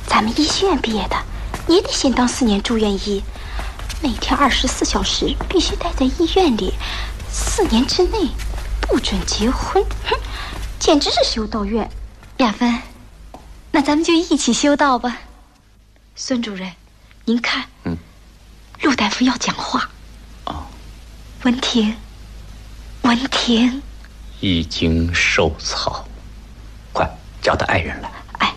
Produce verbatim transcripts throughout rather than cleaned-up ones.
咱们医学院毕业的也得先当四年住院医，每天二十四小时必须待在医院里，四年之内不准结婚。哼，简直是修道院。 雅芬，那咱们就一起修道吧。 孙主任，您看， 嗯， 陆大夫要讲话。 哦， 文婷，文婷， 已经受草，快叫他爱人来。 哎，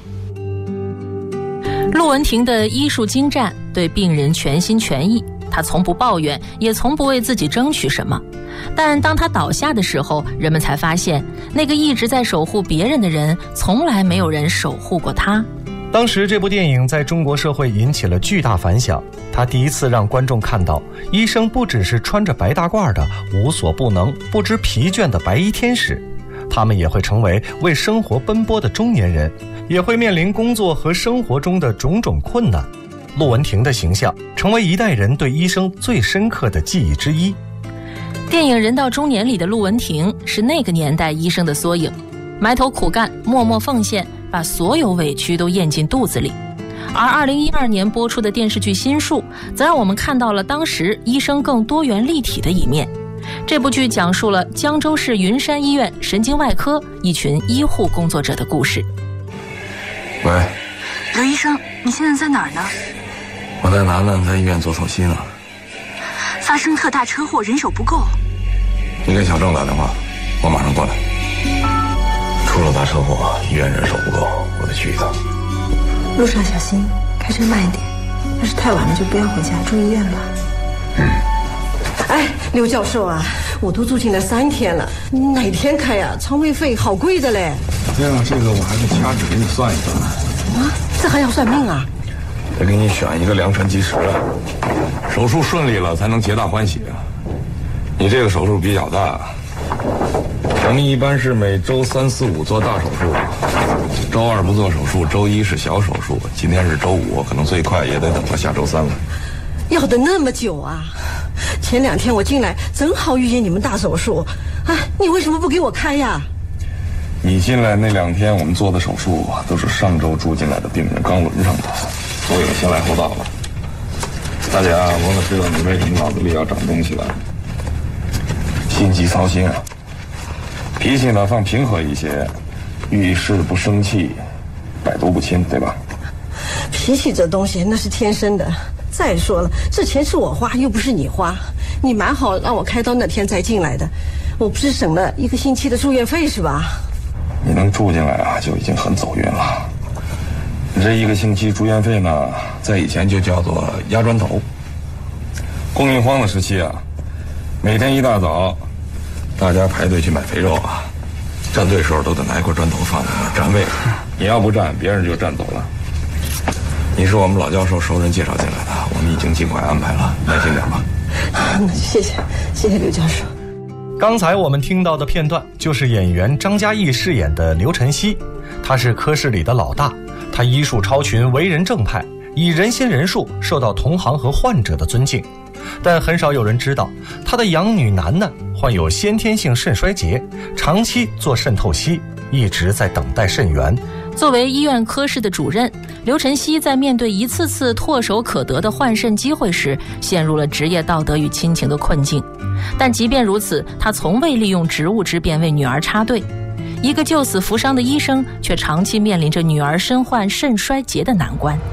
陆文婷的医术精湛，对病人全心全意，她从不抱怨，也从不为自己争取什么。但当她倒下的时候，人们才发现，那个一直在守护别人的人，从来没有人守护过她。 当时这部电影在中国社会引起了巨大反响，它第一次让观众看到，医生不只是穿着白大褂的无所不能、不知疲倦的白衣天使，他们也会成为为生活奔波的中年人，也会面临工作和生活中的种种困难。陆文婷的形象成为一代人对医生最深刻的记忆之一。 电影《人到中年》里的陆文婷是那个年代医生的缩影，埋头苦干，默默奉献，把所有委屈都咽进肚子里。而二零一二年播出的电视剧《心术》则让我们看到了当时医生更多元立体的一面。这部剧讲述了江州市云山医院神经外科一群医护工作者的故事。 喂， 刘医生，你现在在哪儿呢？ 我在楠楠在医院做透析呢。 发生特大车祸，人手不够。 你给小郑打电话，我马上过来。出了大车祸，医院人手不够，我得去一趟。 路上小心，开车慢一点。要是太晚了就不要回家，住医院吧。 嗯。 哎，刘教授啊，我都住进来三天了，你哪天开呀？床位费好贵的嘞。 对了，这个我还得掐指给你算一算。 啊，这还要算命啊？ 得给你选一个良辰吉时啊，手术顺利了才能皆大欢喜啊。你这个手术比较大，我们一般是每周三四五做大手术，周二不做手术，周一是小手术，今天是周五，可能最快也得等到下周三了。 要等那么久啊？前两天我进来正好遇见你们大手术，哎，你为什么不给我开呀？ 你进来那两天我们做的手术都是上周住进来的病人刚轮上的，所以先来后到了。大姐啊，我可知道你为什么脑子里要长东西了，心急操心啊。脾气呢放平和一些，遇事不生气，百毒不侵，对吧？ 脾气这东西那是天生的。再说了，这钱是我花，又不是你花。你蛮好让我开刀那天再进来的，我不是省了一个星期的住院费是吧？ 你能住进来啊，就已经很走运了。你这一个星期住院费呢，在以前就叫做压砖头。供应荒的时期啊，每天一大早，大家排队去买肥肉啊，站队时候都得拿一块砖头放在那儿占位，你要不站，别人就站走了。你是我们老教授熟人介绍进来的，我们已经尽快安排了，耐心点吧。 那谢谢，谢谢刘教授。 刚才我们听到的片段就是演员张嘉译饰演的刘晨曦，他是科室里的老大，他医术超群，为人正派，以人先人术受到同行和患者的尊敬。但很少有人知道，他的养女楠楠患有先天性肾衰竭，长期做肾透析，一直在等待肾源。 作为医院科室的主任，刘晨曦在面对一次次唾手可得的换肾机会时，陷入了职业道德与亲情的困境。但即便如此，他从未利用职务之便为女儿插队。一个救死扶伤的医生，却长期面临着女儿身患肾衰竭的难关。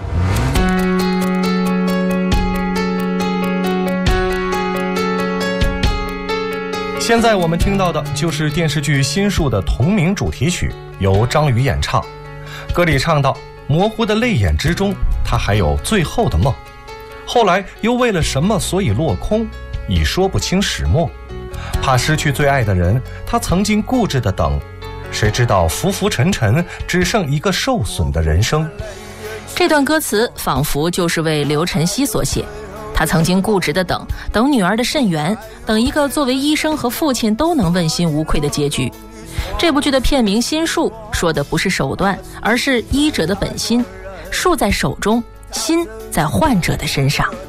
现在我们听到的就是电视剧《心术》的同名主题曲，由张宇演唱。歌里唱到，模糊的泪眼之中，他还有最后的梦，后来又为了什么所以落空，已说不清始末。怕失去最爱的人，他曾经固执的等，谁知道浮浮沉沉，只剩一个受损的人生。 这段歌词仿佛就是为刘晨曦所写，他曾经固执的等，等女儿的肾源，等一个作为医生和父亲都能问心无愧的结局。这部剧的片名《心术》说的不是手段，而是医者的本心，术在手中，心在患者的身上。